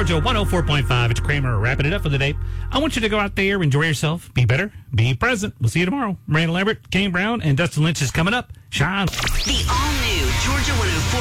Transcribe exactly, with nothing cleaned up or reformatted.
Georgia one oh four point five. It's Kramer wrapping it up for the day. I want you to go out there, enjoy yourself, be better, be present. We'll see you tomorrow. Miranda Lambert, Kane Brown, and Dustin Lynch is coming up. Shine. The all-new Georgia one oh four